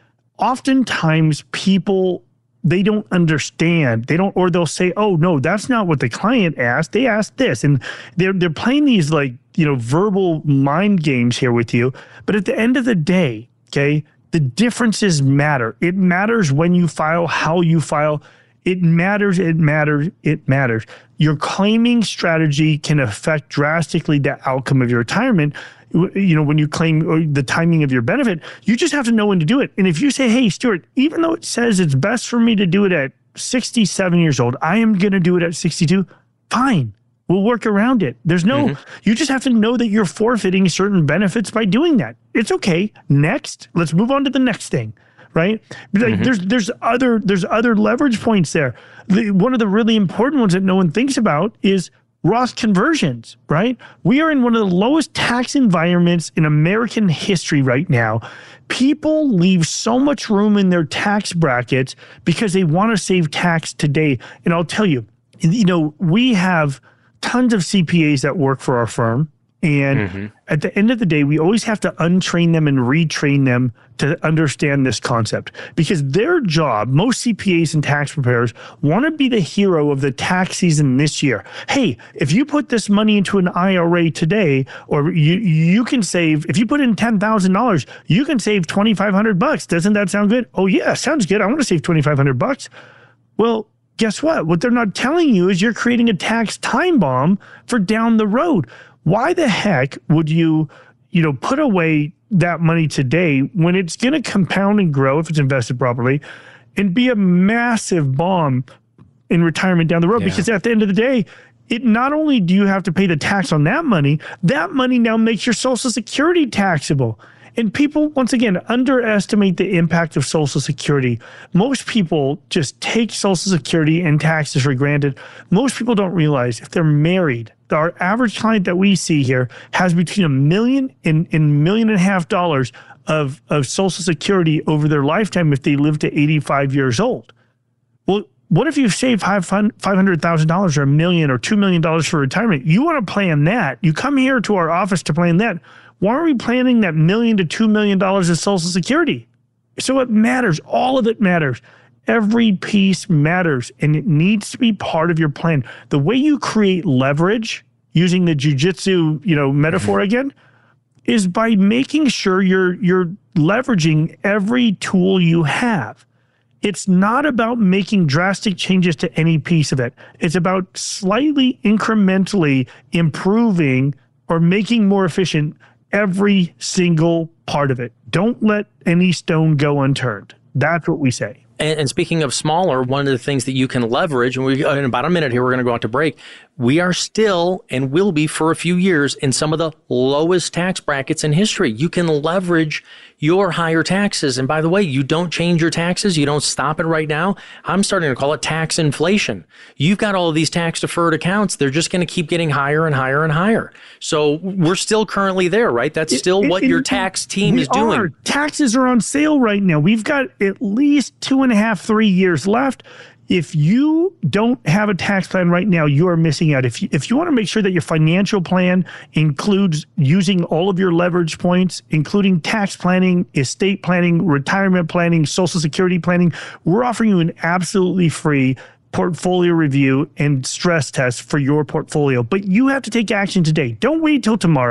Speaker 22: Oftentimes, people, they don't understand. They don't, or they'll say, oh, no, that's not what the client asked. They asked this. And they're, they're playing these, like, you know, verbal mind games here with you. But at the end of the day, okay, the differences matter. It matters when you file, how you file. It matters, it matters, it matters. Your claiming strategy can affect drastically the outcome of your retirement. You know, when you claim the timing of your benefit, you just have to know when to do it. And if you say, hey, Stuart, even though it says it's best for me to do it at sixty-seven years old, I am going to do it at sixty-two, fine. We'll work around it. There's no, mm-hmm. you just have to know that you're forfeiting certain benefits by doing that. It's okay. Next, let's move on to the next thing, right? Like mm-hmm. There's there's other there's other leverage points there. The, one of the really important ones that no one thinks about is Roth conversions, right? We are in one of the lowest tax environments in American history right now. People leave so much room in their tax brackets because they want to save tax today. And I'll tell you, you know, we have tons of C P As that work for our firm. And mm-hmm. at the end of the day, we always have to untrain them and retrain them to understand this concept, because their job, most C P As and tax preparers want to be the hero of the tax season this year. Hey, if you put this money into an I R A today, or you you can save, if you put in ten thousand dollars, you can save twenty-five hundred bucks. Doesn't that sound good? Oh yeah, sounds good. I want to save twenty-five hundred bucks. Well, guess what? What they're not telling you is you're creating a tax time bomb for down the road. Why the heck would you, you know, put away that money today when it's going to compound and grow if it's invested properly and be a massive bomb in retirement down the road? Yeah. Because at the end of the day, it not only do you have to pay the tax on that money, that money now makes your Social Security taxable. And people, once again, underestimate the impact of Social Security. Most people just take Social Security and taxes for granted. Most people don't realize if they're married, our average client that we see here has between a million and, and million and a half dollars of, of Social Security over their lifetime if they live to eighty-five years old. Well, what if you've saved five hundred thousand dollars or a million or two million dollars for retirement? You want to plan that. You come here to our office to plan that. Why are we planning that million to two million dollars of Social Security? So it matters. All of it matters. Every piece matters, and it needs to be part of your plan. The way you create leverage, using the jujitsu, you know, metaphor again, is by making sure you're you're leveraging every tool you have. It's not about making drastic changes to any piece of it. It's about slightly incrementally improving or making more efficient every single part of it. Don't let any stone go unturned. That's what we say.
Speaker 21: And, and speaking of smaller, one of the things that you can leverage, and we in about a minute here, we're going to go out to break. We are still and will be for a few years in some of the lowest tax brackets in history. You can leverage your higher taxes. And by the way, you don't change your taxes. You don't stop it right now. I'm starting to call it tax inflation. You've got all of these tax deferred accounts. They're just going to keep getting higher and higher and higher. So we're still currently there, right? That's still it, what it, your tax team is doing.
Speaker 22: Are. Taxes are on sale right now. We've got at least two and a half, three years left. If you don't have a tax plan right now, you are missing out. If you, if you want to make sure that your financial plan includes using all of your leverage points, including tax planning, estate planning, retirement planning, Social Security planning, we're offering you an absolutely free portfolio review and stress test for your portfolio. But you have to take action today. Don't wait till tomorrow.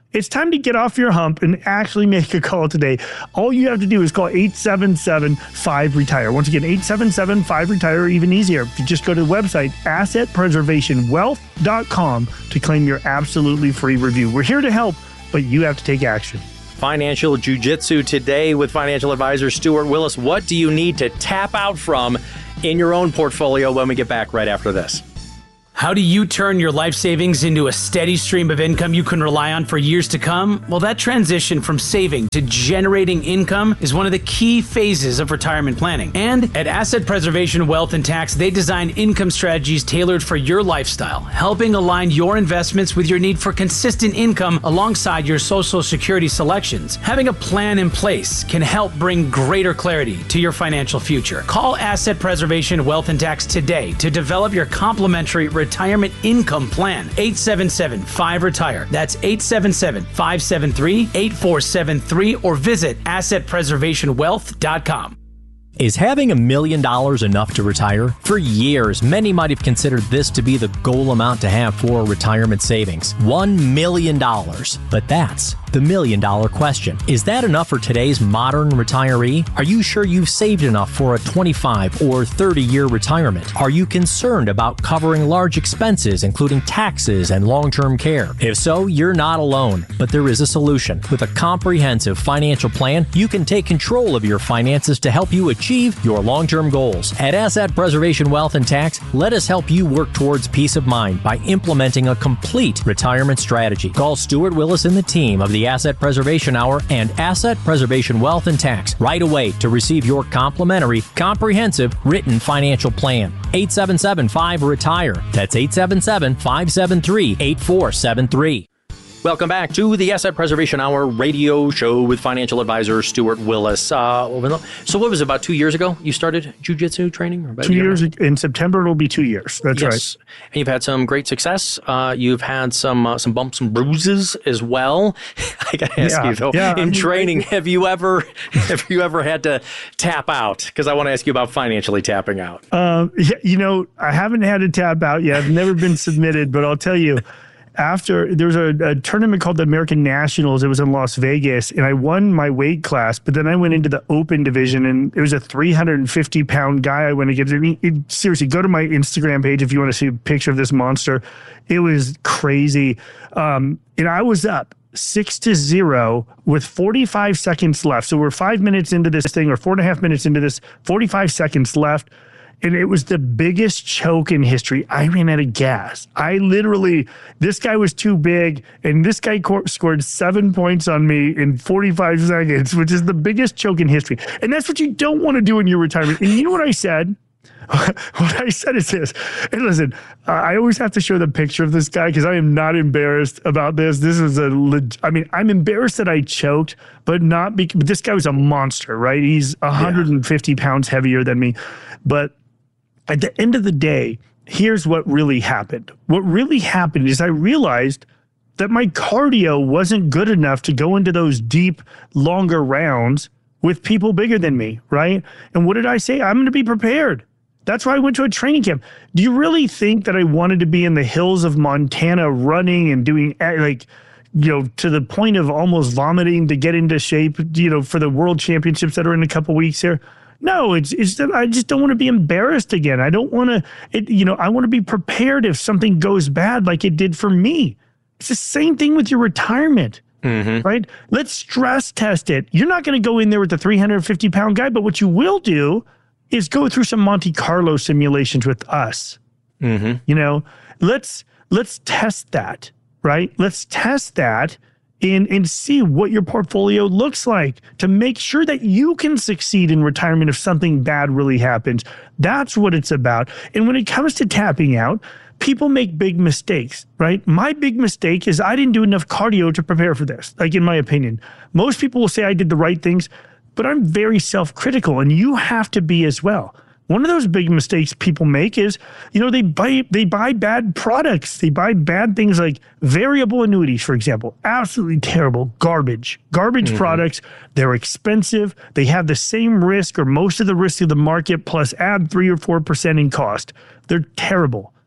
Speaker 22: It's time to get off your hump and actually make a call today. All you have to do is call eight seven seven, five retire. Once again, eight seven seven, five retire, or even easier. If you just go to the website, asset preservation wealth dot com to claim your absolutely free review. We're here to help, but you have to take action.
Speaker 21: Financial Jiu-Jitsu today with financial advisor Stuart Willis. What do you need to tap out from in your own portfolio when we get back right after this?
Speaker 1: How do you turn your life savings into a steady stream of income you can rely on for years to come? Well, that transition from saving to generating income is one of the key phases of retirement planning. And at Asset Preservation Wealth and Tax, they design income strategies tailored for your lifestyle, helping align your investments with your need for consistent income alongside your Social Security selections. Having a plan in place can help bring greater clarity to your financial future. Call Asset Preservation Wealth and Tax today to develop your complimentary retirement income plan. eight seven seven, five retire. That's eight seven seven, five seven three, eight four seven three or visit asset preservation wealth dot com.
Speaker 4: Is having a million dollars enough to retire? For years, many might have considered this to be the goal amount to have for retirement savings. One million dollars. But that's the million dollar question. Is that enough for today's modern retiree? Are you sure you've saved enough for a twenty-five or thirty year retirement? Are you concerned about covering large expenses, including taxes and long-term care? If so, you're not alone, but there is a solution. With a comprehensive financial plan, you can take control of your finances to help you achieve your long-term goals. At Asset Preservation Wealth and Tax, let us help you work towards peace of mind by implementing a complete retirement strategy. Call Stuart Willis and the team of the Asset Preservation Hour and Asset Preservation Wealth and Tax right away to receive your complimentary, comprehensive, written financial plan. eight seven seven, five, retire. That's eight seven seven, five seven three, eight four seven three.
Speaker 21: Welcome back to the Asset Preservation Hour radio show with financial advisor Stuart Willis. Uh, so what was it, about two years ago you started jiu-jitsu training? Or
Speaker 22: two years. In September, it'll be two years. That's yes. right.
Speaker 21: And you've had some great success. Uh, you've had some uh, some bumps and bruises as well. I got to ask
Speaker 22: yeah.
Speaker 21: you, though,
Speaker 22: yeah,
Speaker 21: in I mean, training, have you ever have you ever had to tap out? Because I want to ask you about financially tapping out.
Speaker 22: Um, you know, I haven't had to tap out yet. I've never been submitted, but I'll tell you, after there was a, a tournament called the American Nationals, it was in Las Vegas, and I won my weight class. But then I went into the open division, and it was a three hundred fifty pound guy I went against. I mean, it, seriously, go to my Instagram page if you want to see a picture of this monster. It was crazy, um, and I was up six to zero with forty-five seconds left. So we're five minutes into this thing, or four and a half minutes into this, forty-five seconds left. And it was the biggest choke in history. I ran out of gas. I literally, this guy was too big, and this guy co- scored seven points on me in forty-five seconds, which is the biggest choke in history. And that's what you don't want to do in your retirement. And you know what I said? What I said is this. And listen, uh, I always have to show the picture of this guy because I am not embarrassed about this. This is a, leg- I mean, I'm embarrassed that I choked, but not because, but this guy was a monster, right? He's one hundred fifty yeah. pounds heavier than me. But at the end of the day, here's what really happened. What really happened is I realized that my cardio wasn't good enough to go into those deep, longer rounds with people bigger than me, right? And what did I say? I'm going to be prepared. That's why I went to a training camp. Do you really think that I wanted to be in the hills of Montana running and doing like, you know, to the point of almost vomiting to get into shape, you know, for the world championships that are in a couple weeks here? No, it's it's that I just don't want to be embarrassed again. I don't want to, it, you know, I want to be prepared if something goes bad like it did for me. It's the same thing with your retirement, mm-hmm. right? Let's stress test it. You're not going to go in there with the three hundred fifty pound guy, but what you will do is go through some Monte Carlo simulations with us. Mm-hmm. You know, let's let's test that, right? Let's test that. And, and see what your portfolio looks like to make sure that you can succeed in retirement if something bad really happens. That's what it's about. And when it comes to tapping out, people make big mistakes, right? My big mistake is I didn't do enough cardio to prepare for this, like in my opinion. Most people will say I did the right things, but I'm very self-critical, and you have to be as well. One of those big mistakes people make is, you know, they buy they buy bad products. They buy bad things like variable annuities, for example. Absolutely terrible, garbage. Garbage mm-hmm. products, they're expensive. They have the same risk or most of the risk of the market plus add three or four percent in cost. They're terrible.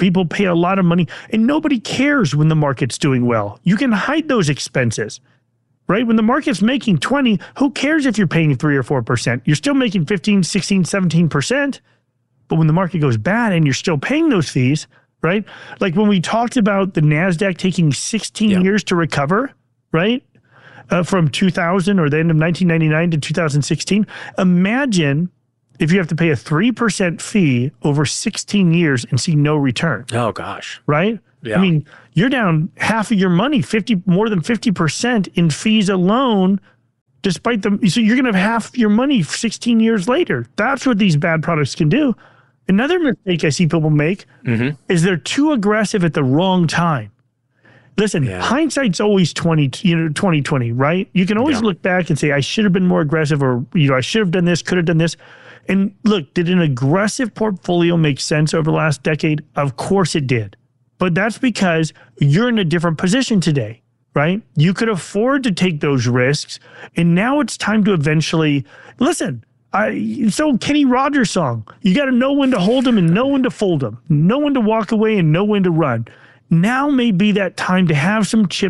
Speaker 22: People pay a lot of money, and nobody cares when the market's doing well. You can hide those expenses, right? When the market's making twenty, who cares if you're paying three or four percent? You're still making fifteen, sixteen, seventeen percent. But when the market goes bad and you're still paying those fees, right? Like when we talked about the NASDAQ taking sixteen yeah. years to recover, right? Uh, from two thousand or the end of nineteen ninety-nine to two thousand sixteen. Imagine if you have to pay a three percent fee over sixteen years and see no return.
Speaker 2: Oh, gosh.
Speaker 22: Right?
Speaker 2: Yeah.
Speaker 22: I mean, you're down half of your money, fifty more than fifty percent in fees alone, despite the, so you're going to have half your money sixteen years later. That's what these bad products can do. Another mistake I see people make mm-hmm. is they're too aggressive at the wrong time. Listen, yeah. hindsight's always twenty, you know, twenty twenty, right? You can always yeah. look back and say, I should have been more aggressive, or, you know, I should have done this, could have done this. And look, did an aggressive portfolio make sense over the last decade? Of course it did. But that's because you're in a different position today, right? You could afford to take those risks. And now it's time to eventually, listen, I, it's old Kenny Rogers song. You got to know when to hold them and know when to fold them. Know when to walk away and know when to run. Now may be that time to have some chips